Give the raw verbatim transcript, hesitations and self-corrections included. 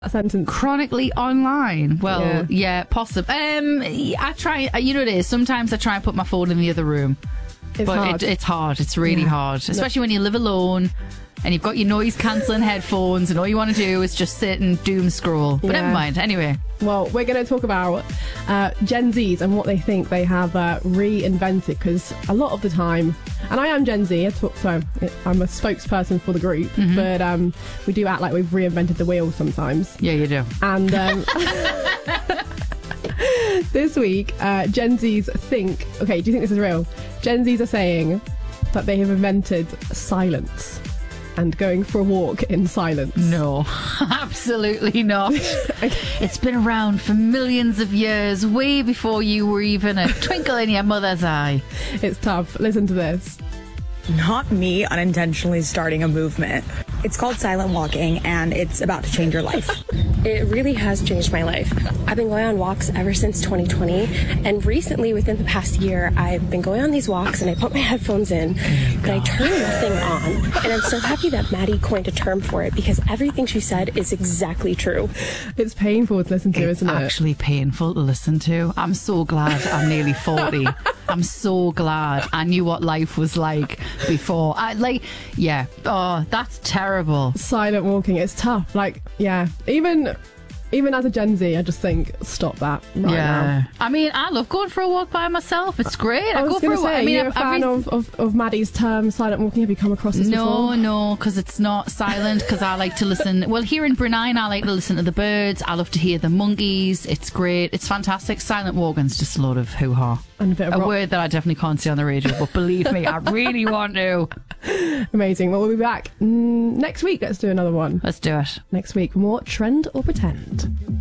a sentence. Chronically online. Well, yeah, yeah possible. Um, I try. You know what it is. Sometimes I try and put my phone in the other room. It's but hard. It, it's hard. It's really yeah. hard, especially when you live alone and you've got your noise cancelling headphones, and all you want to do is just sit and doom scroll. But yeah. never mind. Anyway. Well, we're going to talk about uh, Gen Zs and what they think they have uh, reinvented, because a lot of the time, and I am Gen Z, I talk, so I'm a spokesperson for the group, mm-hmm. but um, we do act like we've reinvented the wheel sometimes. Yeah, you do. And um, this week, uh, Gen Zs think, okay, do you think this is real? Gen Zs are saying that they have invented silence. And going for a walk in silence. No, absolutely not. Okay. It's been around for millions of years, way before you were even a twinkle in your mother's eye. It's tough. Listen to this. Not me unintentionally starting a movement. It's called Silent Walking, and it's about to change your life. It really has changed my life. I've been going on walks ever since twenty twenty, and recently, within the past year, I've been going on these walks, and I put my headphones in, but I turn nothing on. And I'm so happy that Maddie coined a term for it, because everything she said is exactly true. It's painful to listen to, it's isn't it? It's actually painful to listen to. I'm so glad I'm nearly forty. I'm so glad I knew what life was like before. I like, yeah. Oh, that's terrible. Silent walking. It's tough. Like, yeah. Even, even as a Gen Z, I just think, stop that right yeah. now. I mean, I love going for a walk by myself. It's great. I, I was go for a say, walk. I mean, you're I've, a fan I've of, of, of Maddie's term, silent walking. Have you come across this no, before? No, no, because it's not silent, because I like to listen. Well, here in Brunei, I like to listen to the birds. I love to hear the monkeys. It's great. It's fantastic. Silent walking's just a load of hoo-ha. And a bit of a rock. word that I definitely can't say on the radio, but believe me, I really want to. Amazing. Well, we'll be back mm, next week. Let's do another one. Let's do it. Next week, more Trend or Pretend.